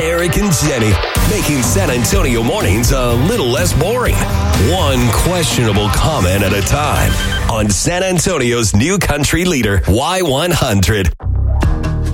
Eric and Jenny, making San Antonio mornings a little less boring. One questionable comment at a time on San Antonio's new country leader, Y100.